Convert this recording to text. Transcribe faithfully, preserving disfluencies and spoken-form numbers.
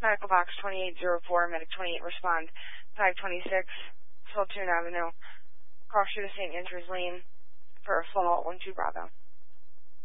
Medical box twenty-eight oh four, medic twenty-eight, respond. five twenty-six, Saltoon Avenue, cross street of Saint Andrews Lane for a fall one two Bravo.